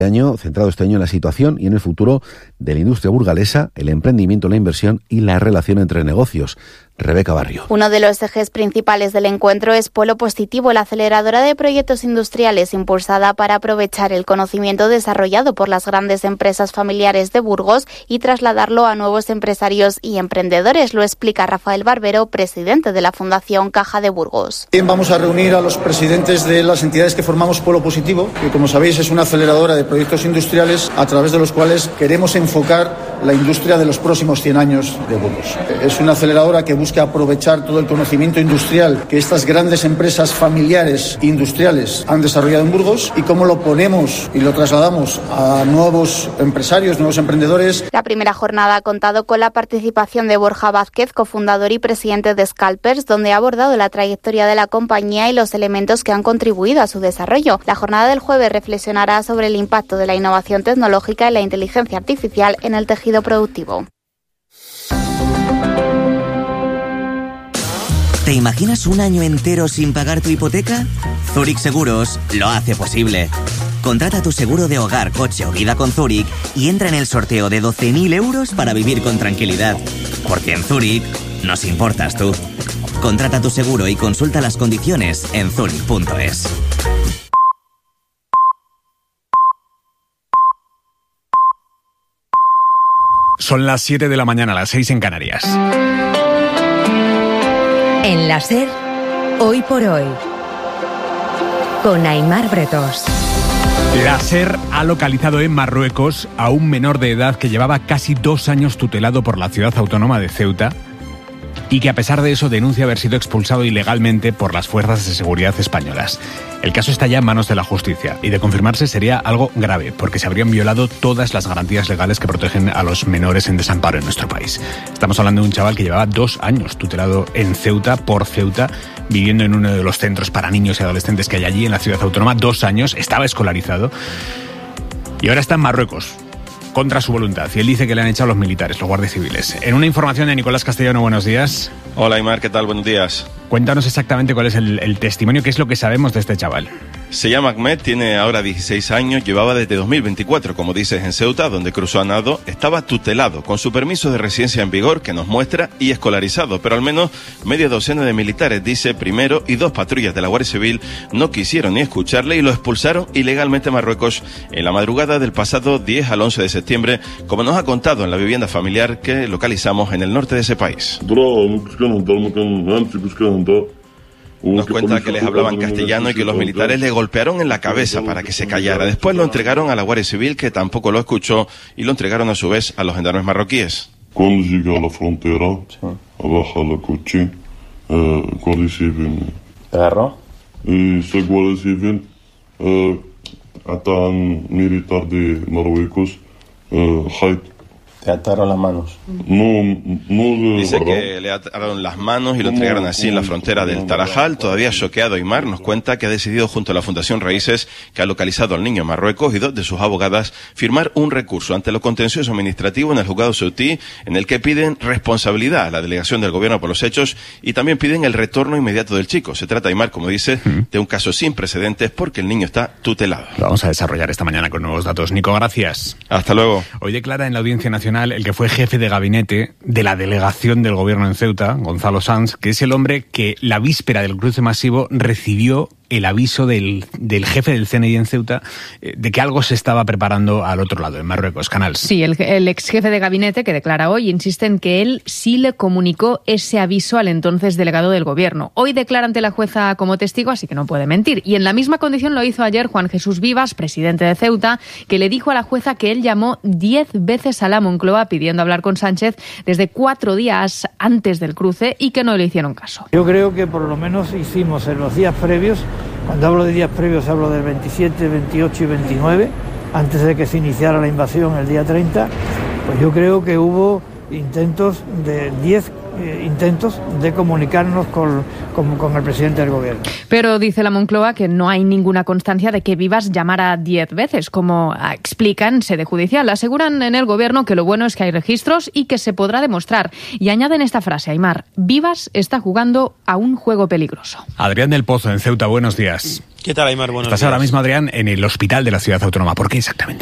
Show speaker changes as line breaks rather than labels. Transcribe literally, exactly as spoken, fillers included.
año, centrado este año en la situación y en el futuro de la industria burgalesa, el emprendimiento, la inversión y la relación entre negocios. Rebeca Barrio.
Uno de los ejes principales del encuentro es Polo Positivo, la aceleradora de proyectos industriales impulsada para aprovechar el conocimiento desarrollado por las grandes empresas familiares de Burgos y trasladarlo a nuevos empresarios y emprendedores. Lo explica Rafael Barbero, presidente de la Fundación Caja de Burgos.
Bien, vamos a reunir a los presidentes de las entidades que formamos Polo Positivo, que como sabéis es una aceleradora de proyectos industriales a través de los cuales queremos enfocar la industria de los próximos cien años de Burgos. Es una aceleradora que busca aprovechar todo el conocimiento industrial que estas grandes empresas familiares industriales han desarrollado en Burgos y cómo lo ponemos y lo trasladamos a nuevos empresarios, nuevos emprendedores.
La primera jornada ha contado con la participación de Borja Vázquez, cofundador y presidente de Scalpers, donde ha abordado la trayectoria de la compañía y los elementos que han contribuido a su desarrollo. La jornada del jueves reflexionará sobre el impacto de la innovación tecnológica y la inteligencia artificial en el tejido productivo.
¿Te imaginas un año entero sin pagar tu hipoteca? Zurich Seguros lo hace posible. Contrata tu seguro de hogar, coche o vida con Zurich y entra en el sorteo de doce mil euros para vivir con tranquilidad. Porque en Zurich nos importas tú. Contrata tu seguro y consulta las condiciones en zurich punto es.
Son las siete de la mañana, las seis en Canarias.
En la SER, hoy por hoy, con Aimar Bretos.
La SER ha localizado en Marruecos a un menor de edad que llevaba casi dos años tutelado por la ciudad autónoma de Ceuta y que a pesar de eso denuncia haber sido expulsado ilegalmente por las fuerzas de seguridad españolas. El caso está ya en manos de la justicia y de confirmarse sería algo grave porque se habrían violado todas las garantías legales que protegen a los menores en desamparo en nuestro país. Estamos hablando de un chaval que llevaba dos años tutelado en Ceuta, por Ceuta, viviendo en uno de los centros para niños y adolescentes que hay allí en la ciudad autónoma. Dos años, estaba escolarizado y ahora está en Marruecos, contra su voluntad. Y él dice que le han echado los militares, los guardias civiles. En una información de Nicolás Castellano, buenos días.
Hola, Aimar, ¿qué tal? Buenos días.
Cuéntanos exactamente cuál es el, el testimonio, qué es lo que sabemos de este chaval.
Se llama Ahmed, tiene ahora dieciséis años, llevaba desde dos mil veinticuatro, como dices, en Ceuta, donde cruzó a nado, estaba tutelado, con su permiso de residencia en vigor, que nos muestra, y escolarizado, pero al menos media docena de militares, dice, primero, y dos patrullas de la Guardia Civil no quisieron ni escucharle y lo expulsaron ilegalmente a Marruecos en la madrugada del pasado diez al once de septiembre, como nos ha contado en la vivienda familiar que localizamos en el norte de ese país. Nos cuenta que les hablaban castellano y que los militares le golpearon en la cabeza para que se callara. Después lo entregaron a la Guardia Civil, que tampoco lo escuchó, y lo entregaron a su vez a los gendarmes marroquíes.
Cuando llegué a la frontera, abajo la coche, eh, Guardia Civil.
¿Te agarró?
Y ese Guardia Civil, eh, hasta un militar de Marruecos, eh, Haid.
¿Te ataron las manos?
No, no.
Dice que le ataron las manos y lo entregaron así en la frontera del Tarajal. Todavía choqueado, Aimar nos cuenta que ha decidido junto a la Fundación Raíces, que ha localizado al niño en Marruecos, y dos de sus abogadas firmar un recurso ante lo contencioso administrativo en el juzgado ceutí, en el que piden responsabilidad a la delegación del gobierno por los hechos y también piden el retorno inmediato del chico. Se trata, Aimar, como dice, de un caso sin precedentes porque el niño está tutelado.
Lo vamos a desarrollar esta mañana con nuevos datos. Nico, gracias.
Hasta luego.
Hoy declara en la Audiencia Nacional el que fue jefe de gabinete de la delegación del gobierno en Ceuta, Gonzalo Sanz, que es el hombre que la víspera del cruce masivo recibió el aviso del, del jefe del C N I en Ceuta eh, de que algo se estaba preparando al otro lado, en Marruecos. Canals.
Sí, el, el ex jefe de gabinete, que declara hoy, insiste en que él sí le comunicó ese aviso al entonces delegado del gobierno. Hoy declara ante la jueza como testigo, así que no puede mentir. Y en la misma condición lo hizo ayer Juan Jesús Vivas, presidente de Ceuta, que le dijo a la jueza que él llamó diez veces a la Moncloa pidiendo hablar con Sánchez desde cuatro días antes del cruce y que no le hicieron caso.
Yo creo que por lo menos hicimos en los días previos. Cuando hablo de días previos hablo del veintisiete, veintiocho y veintinueve, antes de que se iniciara la invasión el día treinta, pues yo creo que hubo intentos de diez eh, intentos de comunicarnos con, con, con el presidente del gobierno.
Pero dice la Moncloa que no hay ninguna constancia de que Vivas llamara diez veces, como explica en sede judicial. Aseguran en el gobierno que lo bueno es que hay registros y que se podrá demostrar. Y añaden esta frase, Aimar: Vivas está jugando a un juego peligroso.
Adrián del Pozo, en Ceuta, buenos días.
¿Qué tal, Aimar? Buenos
Estás
días.
ahora mismo, Adrián, en el hospital de la Ciudad Autónoma. ¿Por qué exactamente?